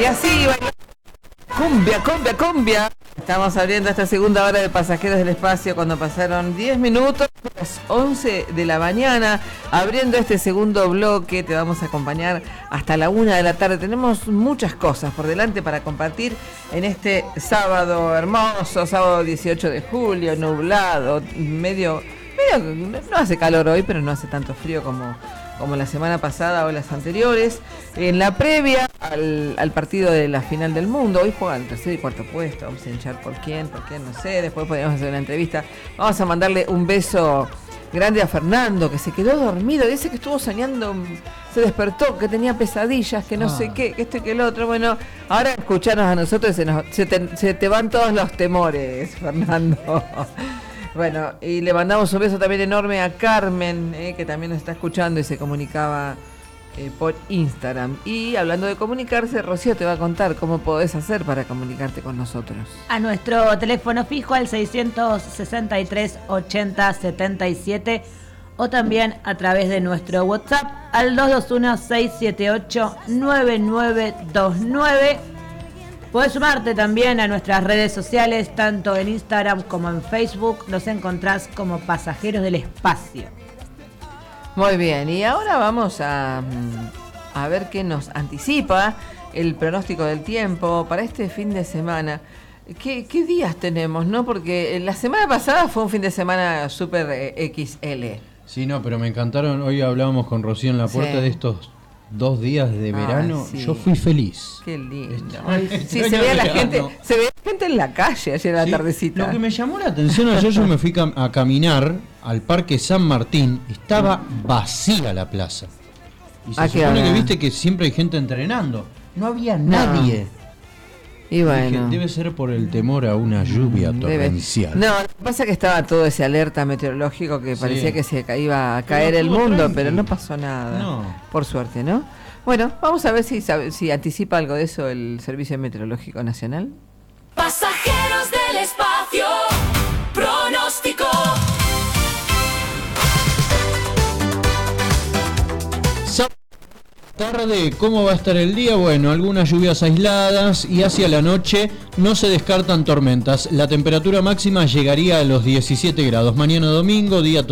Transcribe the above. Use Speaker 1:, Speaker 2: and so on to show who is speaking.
Speaker 1: Y así, cumbia, cumbia, cumbia. Estamos abriendo esta segunda hora de Pasajeros del Espacio cuando pasaron 10 minutos, las 11 de la mañana, abriendo este segundo bloque. Te vamos a acompañar hasta la 1 de la tarde. Tenemos muchas cosas por delante para compartir en este sábado hermoso, sábado 18 de julio, nublado, medio no hace calor hoy, pero no hace tanto frío como la semana pasada o las anteriores. En la previa al partido de la final del mundo, hoy juegan el tercer y cuarto puesto, vamos a hinchar por quién, no sé, después podemos hacer una entrevista. Vamos a mandarle un beso grande a Fernando, que se quedó dormido, dice que estuvo soñando, se despertó, que tenía pesadillas, que no sé qué, que esto y que el otro. Bueno, ahora escuchanos a nosotros, se te van todos los temores, Fernando. Bueno, y le mandamos un beso también enorme a Carmen, que también nos está escuchando y se comunicaba por Instagram. Y hablando de comunicarse, Rocío te va a contar cómo podés hacer para comunicarte con nosotros.
Speaker 2: A nuestro teléfono fijo al 663 80 77 o también a través de nuestro WhatsApp al 221 678 9929. Podés sumarte también a nuestras redes sociales, tanto en Instagram como en Facebook. Nos encontrás como Pasajeros del Espacio.
Speaker 1: Muy bien, y ahora vamos a ver qué nos anticipa el pronóstico del tiempo para este fin de semana. ¿Qué días tenemos, no? Porque la semana pasada fue un fin de semana súper XL.
Speaker 3: Sí, no, pero me encantaron. Hoy hablábamos con Rocío en la puerta de estos 2 días de verano.
Speaker 1: Sí.
Speaker 3: Yo fui feliz.
Speaker 1: Qué lindo. Sí, se veía gente en la calle ayer a la tardecita.
Speaker 3: Lo que me llamó la atención ayer, yo me fui a caminar al Parque San Martín, estaba vacía la plaza. Y se supone que viste que siempre hay gente entrenando. No había nadie.
Speaker 1: Y bueno,
Speaker 3: dije, debe ser por el temor a una lluvia torrencial.
Speaker 1: No, lo que pasa es que estaba todo ese alerta meteorológico que parecía que se iba a caer el mundo, tranqui. Pero no pasó nada. No. Por suerte, ¿no? Bueno, vamos a ver si anticipa algo de eso el Servicio Meteorológico Nacional.
Speaker 4: Pasajeros del Espacio, pronóstico.
Speaker 3: Tarde, ¿cómo va a estar el día? Bueno, algunas lluvias aisladas y hacia la noche no se descartan tormentas. La temperatura máxima llegaría a los 17 grados. Mañana domingo, día